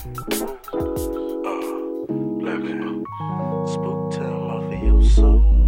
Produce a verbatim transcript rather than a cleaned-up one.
Uh, Black Spook time off of your soul.